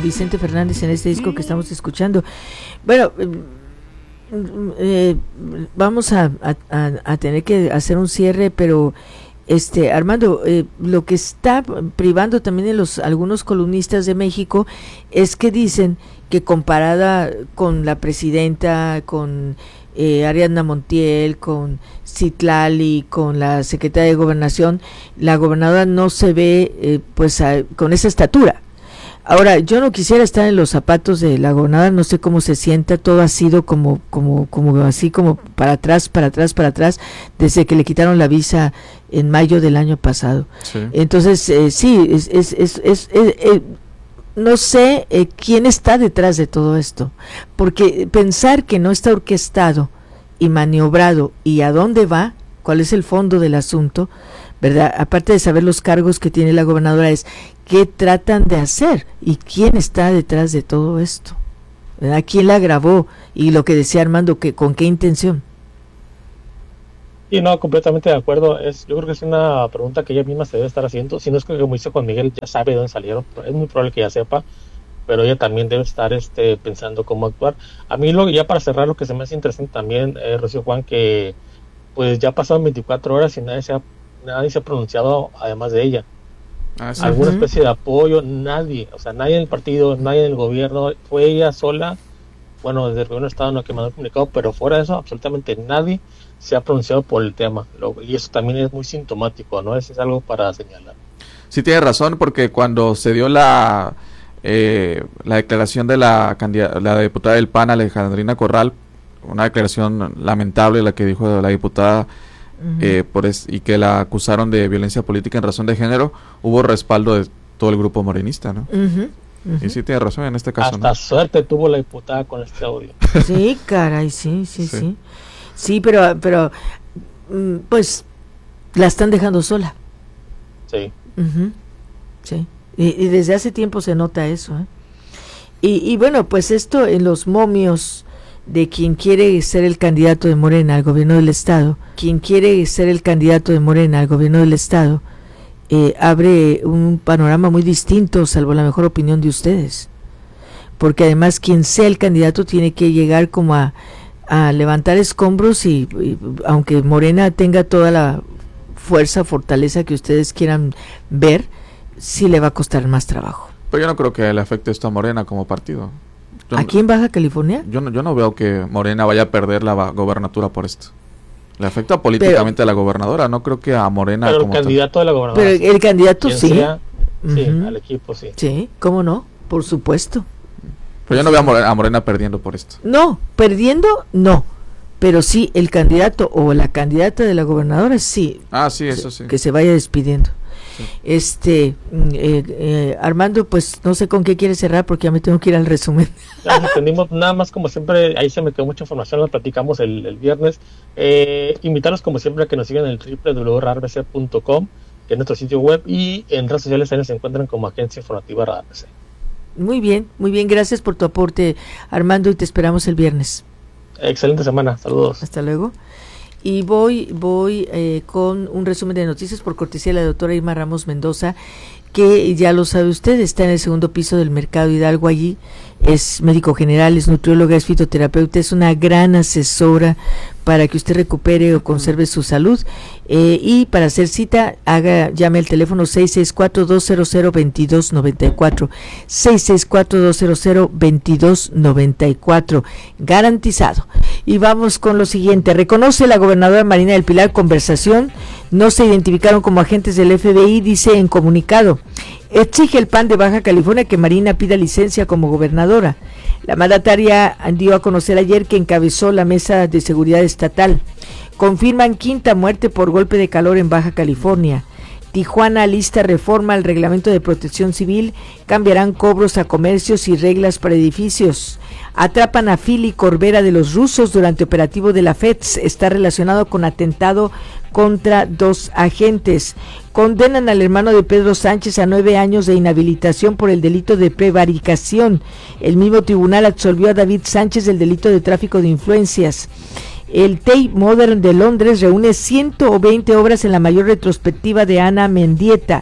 Vicente Fernández en este disco que estamos escuchando. Bueno, vamos a tener que hacer un cierre, pero Armando, lo que está privando también en algunos columnistas de México es que dicen que comparada con la presidenta, con Ariadna Montiel, con Citlali, con la secretaria de Gobernación, la gobernadora no se ve con esa estatura. Ahora, yo no quisiera estar en los zapatos de la gobernadora, no sé cómo se sienta, todo ha sido como así como para atrás, desde que le quitaron la visa en mayo del año pasado. Sí. Entonces, no sé quién está detrás de todo esto, porque pensar que no está orquestado y maniobrado y a dónde va, cuál es el fondo del asunto, ¿verdad? Aparte de saber los cargos que tiene la gobernadora, es qué tratan de hacer y quién está detrás de todo esto, ¿verdad? ¿Quién la grabó? Y lo que decía Armando, que con qué intención. Y no, completamente de acuerdo. Yo creo que es una pregunta que ella misma se debe estar haciendo. Si no es que como hizo con Miguel, ya sabe de dónde salieron, es muy probable que ya sepa, pero ella también debe estar pensando cómo actuar. A mí, ya para cerrar, lo que se me hace interesante también, Rocío, Juan, que pues ya pasaron 24 horas y nadie se ha pronunciado además de ella. Sí. Alguna especie de apoyo, nadie en el partido, nadie en el gobierno, fue ella sola. Bueno, desde el gobierno del estado no ha quemado el comunicado, pero fuera de eso, absolutamente nadie se ha pronunciado por el tema, y eso también es muy sintomático, ¿no? Es algo para señalar. Sí, tiene razón, porque cuando se dio la declaración de la diputada del PAN, Alejandrina Corral, una declaración lamentable la que dijo la diputada, y que la acusaron de violencia política en razón de género, hubo respaldo de todo el grupo morenista, ¿no? Y sí tiene razón en este caso. Hasta ¿no? Suerte tuvo la diputada con este audio. Sí, caray, sí. Sí, pero pues la están dejando sola. Sí. Sí. Y desde hace tiempo se nota eso, ¿eh? Y bueno, pues esto en los momios de quien quiere ser el candidato de Morena al gobierno del estado, abre un panorama muy distinto, salvo la mejor opinión de ustedes, porque además quien sea el candidato tiene que llegar como a levantar escombros y aunque Morena tenga toda la fortaleza que ustedes quieran ver, sí le va a costar más trabajo. Pero yo no creo que le afecte esto a Morena como partido. ¿Aquí en Baja California? Yo no veo que Morena vaya a perder la gobernatura por esto. Le afecta políticamente a la gobernadora, no creo que a Morena. Pero como el candidato de la gobernadora. Pero el candidato sí. Sea, sí, al equipo sí. Sí, ¿cómo no? Por supuesto. Pero yo no veo a Morena perdiendo por esto. No, perdiendo no. Pero sí, el candidato o la candidata de la gobernadora sí. Sí, eso sí. Que se vaya despidiendo. Sí. Armando, pues no sé con qué quiere cerrar porque ya me tengo que ir al resumen. Ya nos entendimos, nada más como siempre, ahí se me quedó mucha información, la platicamos el viernes. Invitarlos como siempre a que nos sigan en el www.radarbc.com, que es nuestro sitio web, y en redes sociales ahí nos encuentran como Agencia Informativa Radar BC. Muy bien, gracias por tu aporte, Armando, y te esperamos el viernes. Excelente semana, saludos. Hasta luego. Y voy con un resumen de noticias por cortesía de la doctora Irma Ramos Mendoza, que ya lo sabe usted, está en el segundo piso del Mercado Hidalgo allí, es médico general, es nutrióloga, es fitoterapeuta, es una gran asesora para que usted recupere o conserve su salud, y para hacer cita, llame al teléfono 664-200-2294, 664-200-2294, garantizado. Y vamos con lo siguiente. Reconoce la gobernadora Marina del Pilar conversación, no se identificaron como agentes del FBI, dice en comunicado. Exige el PAN de Baja California que Marina pida licencia como gobernadora. La mandataria dio a conocer ayer que encabezó la mesa de seguridad estatal. Confirman quinta muerte por golpe de calor en Baja California. Tijuana alista reforma al reglamento de protección civil, cambiarán cobros a comercios y reglas para edificios. Atrapan a Fili Corbera de los rusos durante operativo de la FEDS, está relacionado con atentado contra 2 agentes. Condenan al hermano de Pedro Sánchez a 9 años de inhabilitación por el delito de prevaricación. El mismo tribunal absolvió a David Sánchez del delito de tráfico de influencias. El Tate Modern de Londres reúne 120 obras en la mayor retrospectiva de Ana Mendieta.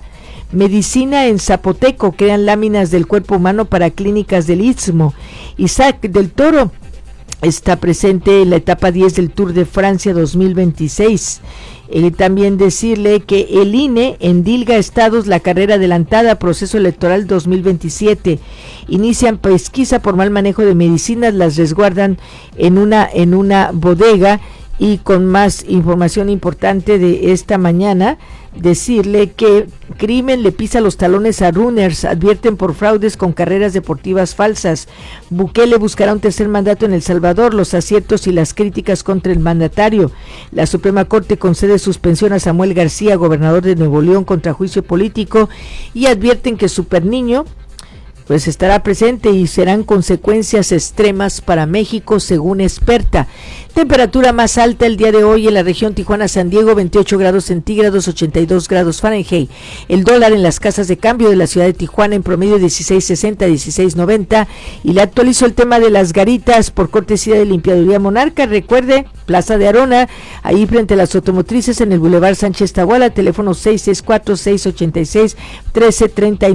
Medicina en zapoteco, crean láminas del cuerpo humano para clínicas del Istmo. Isaac del Toro está presente en la etapa 10 del Tour de Francia 2026. También decirle que el INE endilga estados la carrera adelantada, proceso electoral 2027. Inician pesquisa por mal manejo de medicinas, las resguardan en una bodega. Y con más información importante de esta mañana, decirle que crimen le pisa los talones a runners, advierten por fraudes con carreras deportivas falsas. Bukele buscará un tercer mandato en El Salvador, los aciertos y las críticas contra el mandatario. La Suprema Corte concede suspensión a Samuel García, gobernador de Nuevo León, contra juicio político, y advierten que Super Niño pues estará presente y serán consecuencias extremas para México, según experta. Temperatura más alta el día de hoy en la región Tijuana-San Diego, 28 grados centígrados, 82 grados Fahrenheit. El dólar en las casas de cambio de la ciudad de Tijuana en promedio 16.60, 16.90. Y le actualizo el tema de las garitas por cortesía de Limpiaduría Monarca. Recuerde, Plaza de Arona, ahí frente a las automotrices en el Boulevard Sánchez Tahuala, teléfono 664-686-1339.